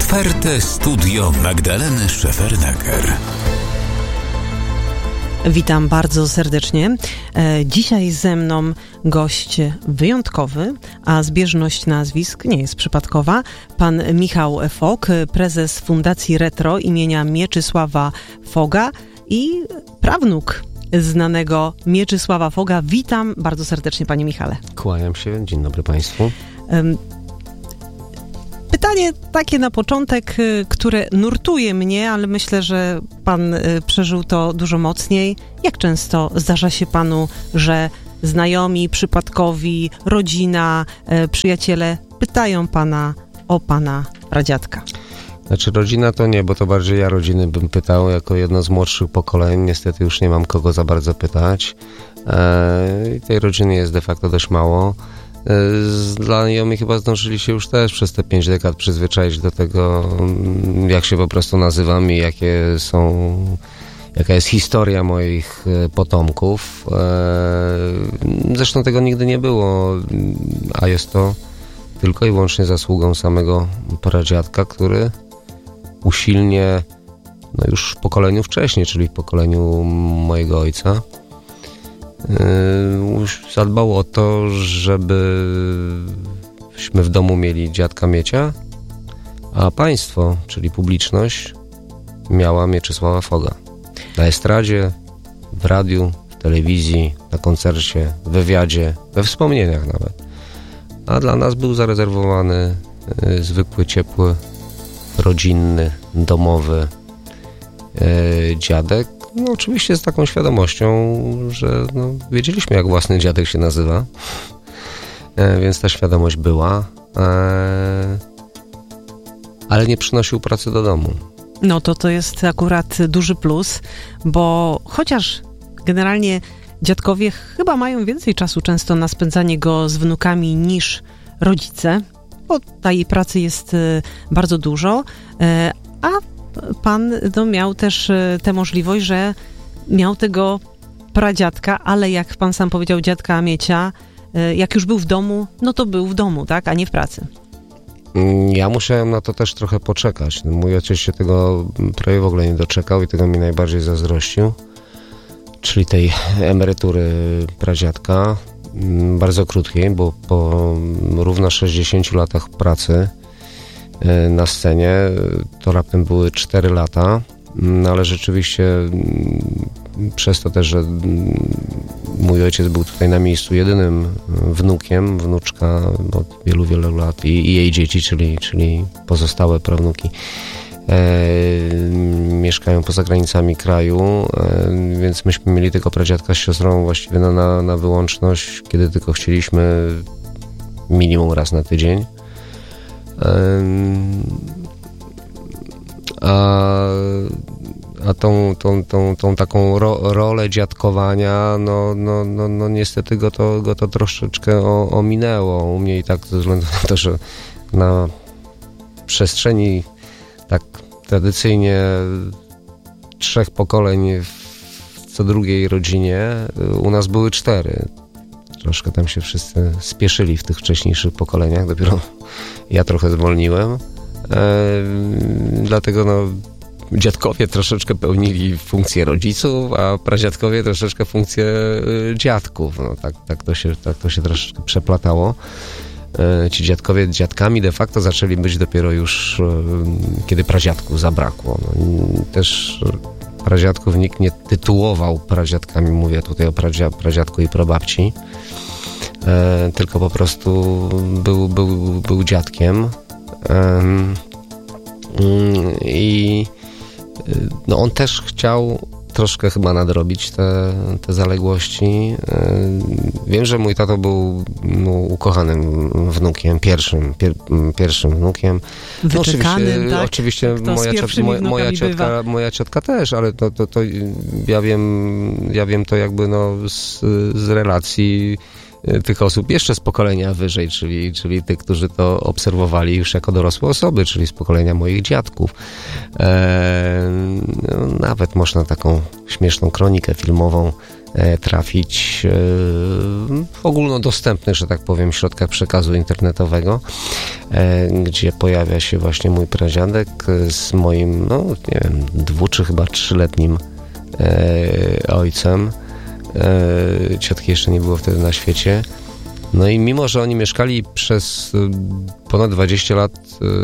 Otwarte studio Magdaleny Szefernaker. Witam bardzo serdecznie. Dzisiaj ze mną gość wyjątkowy, a zbieżność nazwisk nie jest przypadkowa. Pan Michał Fog, prezes Fundacji Retro imienia Mieczysława Foga i prawnuk znanego Mieczysława Foga. Witam bardzo serdecznie, panie Michale. Kłaniam się. Dzień dobry państwu. Pytanie takie na początek, które nurtuje mnie, ale myślę, że pan przeżył to dużo mocniej. Jak często zdarza się panu, że znajomi, przypadkowi, rodzina, przyjaciele pytają pana o pana pradziadka? Znaczy rodzina to nie, bo to bardziej ja rodziny bym pytał, jako jedno z młodszych pokoleń. Niestety już nie mam kogo za bardzo pytać. Tej rodziny jest de facto dość mało. Znajomi chyba zdążyli się już też przez te 5 dekad przyzwyczaić do tego, jak się po prostu nazywam i jaka jest historia moich potomków. Zresztą tego nigdy nie było, a jest to tylko i wyłącznie zasługą samego pradziadka, który usilnie, już w pokoleniu wcześniej, czyli w pokoleniu mojego ojca, zadbał o to, żebyśmy w domu mieli dziadka Miecia, a państwo, czyli publiczność, miała Mieczysława Foga. Na estradzie, w radiu, w telewizji, na koncercie, w wywiadzie, we wspomnieniach nawet. A dla nas był zarezerwowany zwykły, ciepły, rodzinny, domowy dziadek. No oczywiście z taką świadomością, że wiedzieliśmy, jak własny dziadek się nazywa, więc ta świadomość była, ale nie przynosił pracy do domu. No to jest akurat duży plus, bo chociaż generalnie dziadkowie chyba mają więcej czasu często na spędzanie go z wnukami niż rodzice, bo tej pracy jest bardzo dużo, a pan miał też tę możliwość, że miał tego pradziadka, ale jak pan sam powiedział, dziadka Miecia, jak już był w domu, no to był w domu, tak, a nie w pracy. Ja musiałem na to też trochę poczekać. Mój ojciec się tego prawie w ogóle nie doczekał i tego mi najbardziej zazdrościł, czyli tej emerytury pradziadka, bardzo krótkiej, bo po równo 60 latach pracy na scenie, to raptem były 4 lata, ale rzeczywiście przez to też, że mój ojciec był tutaj na miejscu jedynym wnukiem, wnuczka od wielu, wielu lat i jej dzieci, czyli pozostałe prawnuki mieszkają poza granicami kraju, więc myśmy mieli tylko pradziadka z siostrą właściwie na wyłączność, kiedy tylko chcieliśmy, minimum raz na tydzień. A tą taką rolę dziadkowania, no niestety go to troszeczkę ominęło. U mnie i tak ze względu na to, że na przestrzeni tak tradycyjnie 3 pokoleń w co drugiej rodzinie, u nas były 4. Troszkę tam się wszyscy spieszyli w tych wcześniejszych pokoleniach, dopiero ja trochę zwolniłem. Dlatego dziadkowie troszeczkę pełnili funkcję rodziców, a pradziadkowie troszeczkę funkcję dziadków. Tak to się troszeczkę przeplatało. Ci dziadkowie dziadkami de facto zaczęli być dopiero już, kiedy pradziadków zabrakło. Też pradziadków nikt nie tytułował pradziadkami, mówię tutaj o pradziadku i prababci, tylko po prostu był dziadkiem. I on też chciał troszkę chyba nadrobić te zaległości. Wiem, że mój tato był ukochanym wnukiem, pierwszym wnukiem. Wyczekanym, tak? Oczywiście moja ciotka też, ale to ja wiem to jakby z relacji tych osób jeszcze z pokolenia wyżej, czyli tych, którzy to obserwowali już jako dorosłe osoby, czyli z pokolenia moich dziadków. Nawet można taką śmieszną kronikę filmową trafić w ogólnodostępnych, że tak powiem, środkach przekazu internetowego, gdzie pojawia się właśnie mój pradziadek z moim, no nie wiem, 2 czy chyba 3-letnim ojcem. Ciotki jeszcze nie było wtedy na świecie. No i mimo, że oni mieszkali przez ponad 20 lat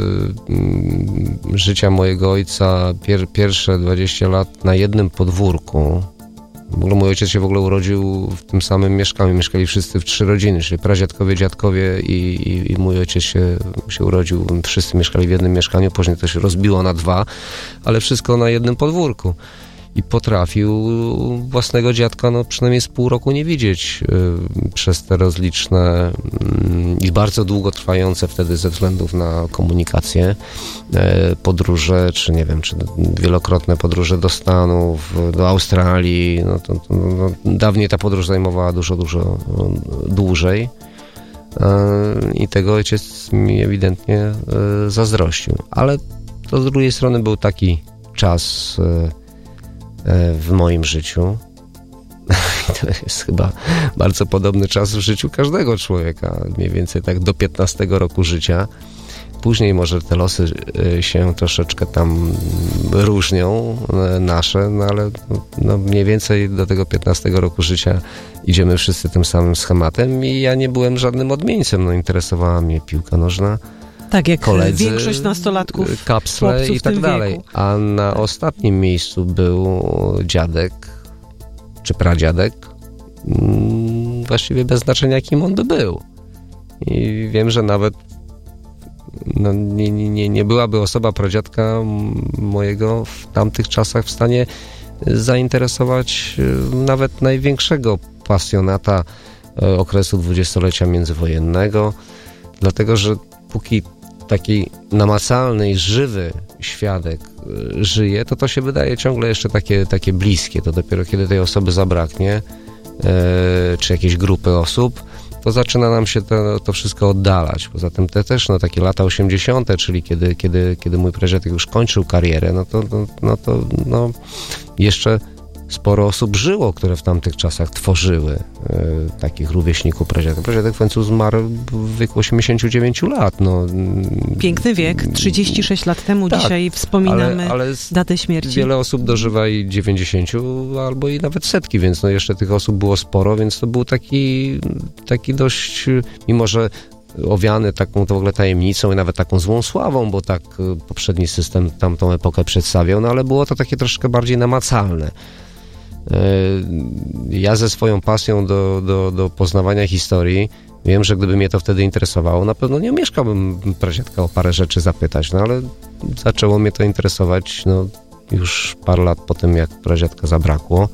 życia mojego ojca, pierwsze 20 lat na jednym podwórku. W ogóle mój ojciec się w ogóle urodził w tym samym mieszkaniu. Mieszkali wszyscy w 3 rodziny, czyli pradziadkowie, dziadkowie i mój ojciec się urodził. Wszyscy mieszkali w jednym mieszkaniu, później to się rozbiło na 2, ale wszystko na jednym podwórku. I potrafił własnego dziadka przynajmniej z pół roku nie widzieć przez te rozliczne i bardzo długotrwające wtedy ze względów na komunikację podróże, czy nie wiem, czy wielokrotne podróże do Stanów, do Australii. Dawniej ta podróż zajmowała dużo dłużej i tego ojciec mi ewidentnie zazdrościł. Ale to z drugiej strony był taki czas w moim życiu. To jest chyba bardzo podobny czas w życiu każdego człowieka, mniej więcej tak do 15 roku życia. Później może te losy się troszeczkę tam różnią, nasze, no ale mniej więcej do tego 15 roku życia idziemy wszyscy tym samym schematem i ja nie byłem żadnym odmieńcem. Interesowała mnie piłka nożna. Tak, jak koledzy, większość nastolatków, kapsle i tak dalej. Wieku. A na ostatnim miejscu był dziadek, czy pradziadek, właściwie bez znaczenia, kim on by był. I wiem, że nawet nie byłaby osoba pradziadka mojego w tamtych czasach w stanie zainteresować nawet największego pasjonata okresu dwudziestolecia międzywojennego, dlatego, że póki taki namacalny i żywy świadek żyje, to się wydaje ciągle jeszcze takie bliskie. To dopiero kiedy tej osoby zabraknie, czy jakiejś grupy osób, to zaczyna nam się to wszystko oddalać. Poza tym te też takie lata 80., czyli kiedy mój pradziadek już kończył karierę, no jeszcze sporo osób żyło, które w tamtych czasach tworzyły takich rówieśników pradziadka. Pradziadek w końcu zmarł w wieku 89 lat. Piękny wiek, 36 lat temu tak, dzisiaj wspominamy ale datę śmierci. Wiele osób dożywa i 90 albo i nawet setki, więc jeszcze tych osób było sporo, więc to był taki dość, mimo że owiany taką to w ogóle tajemnicą i nawet taką złą sławą, bo tak poprzedni system tamtą epokę przedstawiał, ale było to takie troszkę bardziej namacalne. Ja ze swoją pasją do poznawania historii wiem, że gdyby mnie to wtedy interesowało, na pewno nie omieszkałbym pradziadka o parę rzeczy zapytać, ale zaczęło mnie to interesować już parę lat po tym, jak pradziadka zabrakło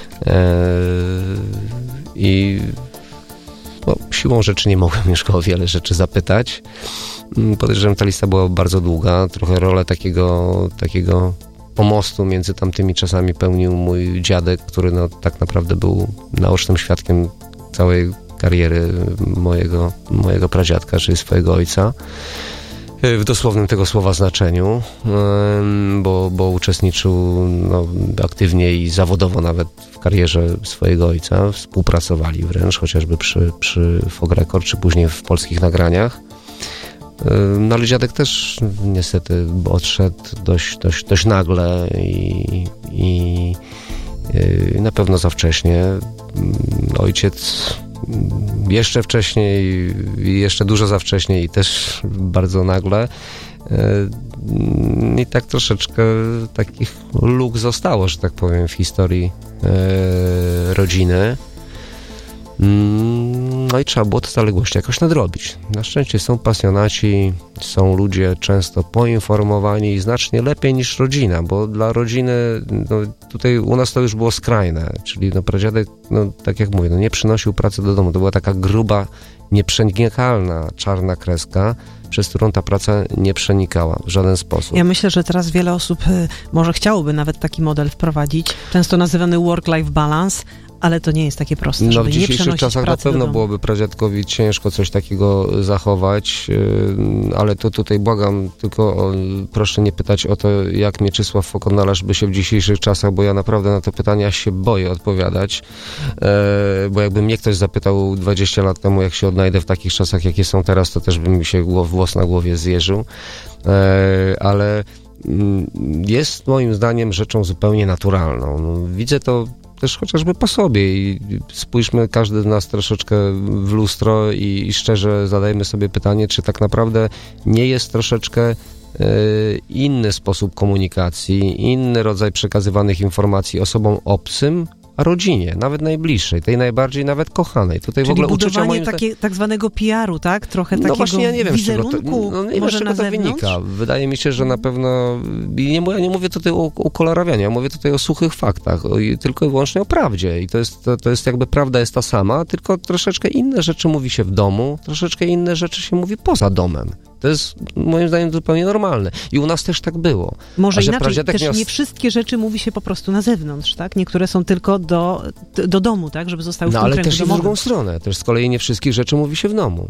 i siłą rzeczy nie mogłem już go o wiele rzeczy zapytać. Podejrzewam, ta lista była bardzo długa, trochę rolę takiego pomostu między tamtymi czasami pełnił mój dziadek, który tak naprawdę był naocznym świadkiem całej kariery mojego pradziadka, czyli swojego ojca. W dosłownym tego słowa znaczeniu, bo uczestniczył aktywnie i zawodowo nawet w karierze swojego ojca. Współpracowali wręcz, chociażby przy Fog Record, czy później w polskich nagraniach. Ale dziadek też niestety odszedł dość nagle i na pewno za wcześnie. Ojciec jeszcze wcześniej i jeszcze dużo za wcześnie i też bardzo nagle. I tak troszeczkę takich luk zostało, że tak powiem, w historii rodziny. I trzeba było te zaległości jakoś nadrobić. Na szczęście są pasjonaci, są ludzie często poinformowani znacznie lepiej niż rodzina, bo dla rodziny, tutaj u nas to już było skrajne, czyli pradziadek, tak jak mówię, nie przynosił pracy do domu. To była taka gruba, nieprzenikalna czarna kreska, przez którą ta praca nie przenikała w żaden sposób. Ja myślę, że teraz wiele osób może chciałoby nawet taki model wprowadzić, często nazywany work-life balance, ale to nie jest takie proste, No żeby w nie dzisiejszych przenosić czasach na pracy do pewno domu. byłoby pradziadkowi ciężko coś takiego zachować, ale to tutaj błagam, tylko proszę nie pytać o to, jak Mieczysław Fokonalarz by się w dzisiejszych czasach, bo ja naprawdę na te pytania się boję odpowiadać, bo jakby mnie ktoś zapytał 20 lat temu, jak się odnajdę w takich czasach, jakie są teraz, to też by mi się włos na głowie zjeżył, ale jest moim zdaniem rzeczą zupełnie naturalną. No, widzę to też chociażby po sobie i spójrzmy każdy z nas troszeczkę w lustro i szczerze zadajmy sobie pytanie, czy tak naprawdę nie jest troszeczkę inny sposób komunikacji, inny rodzaj przekazywanych informacji osobom obcym, a rodzinie, nawet najbliższej, tej najbardziej nawet kochanej. Tutaj Czyli w ogóle budowanie tak zwanego PR-u, tak? Trochę takiego właśnie, ja nie wiem, wizerunku nie wiem, z czego to wynika. Wydaje mi się, że na pewno, ja nie mówię tutaj o kolorowianiu, ja mówię tutaj o suchych faktach, tylko i wyłącznie o prawdzie. I to jest jakby prawda jest ta sama, tylko troszeczkę inne rzeczy mówi się w domu, troszeczkę inne rzeczy się mówi poza domem. To jest moim zdaniem zupełnie normalne. I u nas też tak było. Może inaczej, też nie wszystkie rzeczy mówi się po prostu na zewnątrz, tak? Niektóre są tylko do domu, tak? Żeby zostały w tym ale kręgu też i w domowym. drugą stronę. Też z kolei nie wszystkich rzeczy mówi się w domu.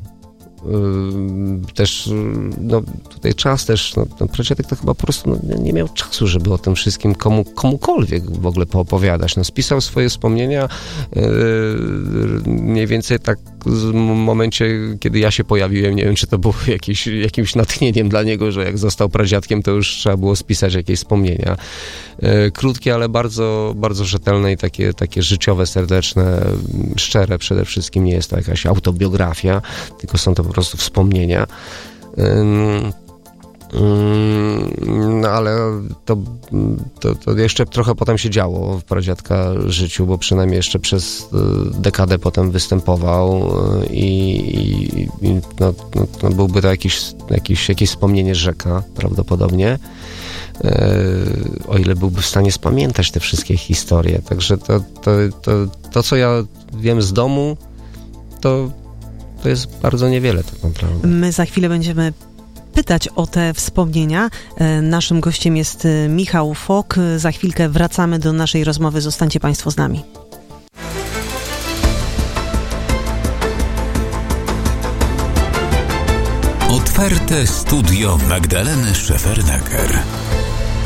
Też, no tutaj czas też, no, ten pradziadek to chyba po prostu nie miał czasu, żeby o tym wszystkim komukolwiek w ogóle poopowiadać. No, spisał swoje wspomnienia mniej więcej tak w momencie, kiedy ja się pojawiłem. Nie wiem, czy to było jakimś natchnieniem dla niego, że jak został pradziadkiem, to już trzeba było spisać jakieś wspomnienia. Krótkie, ale bardzo, bardzo rzetelne i takie życiowe, serdeczne, szczere przede wszystkim. Nie jest to jakaś autobiografia, tylko są to po prostu wspomnienia. No ale to jeszcze trochę potem się działo w pradziadka życiu, bo przynajmniej jeszcze przez dekadę potem występował i no byłby to jakieś wspomnienie Rzeka prawdopodobnie, o ile byłby w stanie spamiętać te wszystkie historie. Także to co ja wiem z domu, to jest bardzo niewiele tak naprawdę. My za chwilę będziemy pytać o te wspomnienia. Naszym gościem jest Michał Fok. Za chwilkę wracamy do naszej rozmowy. Zostańcie Państwo z nami. Otwarte studio Magdaleny Szefernaker.